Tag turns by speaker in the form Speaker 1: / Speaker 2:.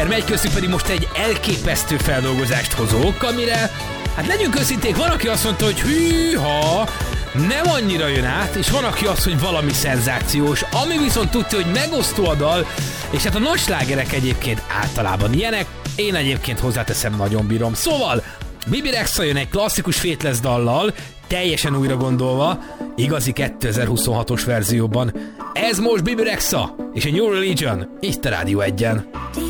Speaker 1: Megy köztük pedig most egy elképesztő feldolgozást hozok, amire, hát legyünk őszinték, van, aki azt mondta, hogy hűha, nem annyira jön át, és van, aki azt, hogy valami szenzációs, ami viszont tudja, hogy megosztó a dal, és hát a nagy slágerek egyébként általában ilyenek, én egyébként hozzáteszem, nagyon bírom. Szóval, Bebe Rexha jön egy klasszikus Faithless dallal, teljesen újra gondolva, igazi 2026-os verzióban. Ez most Bebe Rexha és a New Religion, itt a Rádió 1-en.